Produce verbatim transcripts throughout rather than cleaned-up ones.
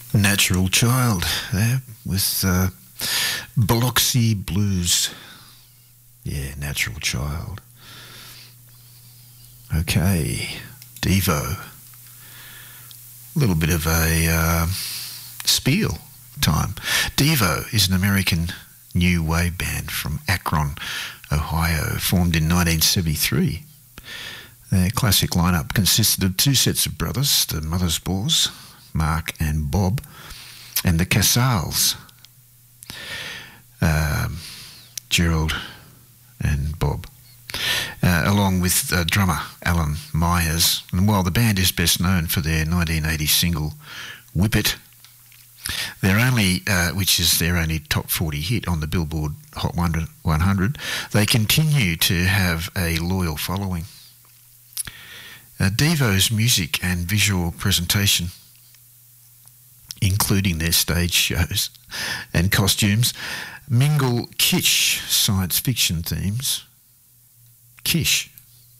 Natural Child there with uh, Biloxi Blues. Yeah, Natural Child. Okay, Devo. A little bit of a uh, spiel time. Devo is an American new wave band from Akron, Ohio, formed in nineteen seventy-three. Their classic lineup consisted of two sets of brothers, the Mothersbaugh, Mark and Bob, and the Casals, um, Gerald and Bob, uh, along with uh, drummer Alan Myers. And while the band is best known for their nineteen eighty single Whip It, their only, uh, which is their only top forty hit on the Billboard Hot one hundred, they continue to have a loyal following. Uh, Devo's music and visual presentation, including their stage shows and costumes, mingle kitsch science fiction themes. Kish.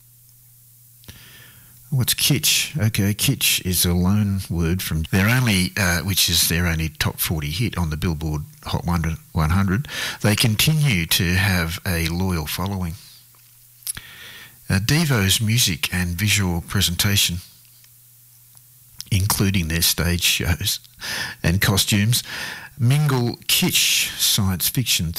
What's kitsch? Okay, kitsch is a loan word from their only, uh, which is their only top forty hit on the Billboard Hot one hundred. They continue to have a loyal following. Uh, Devo's music and visual presentation, including their stage shows and costumes, mingle kitsch science fiction themes.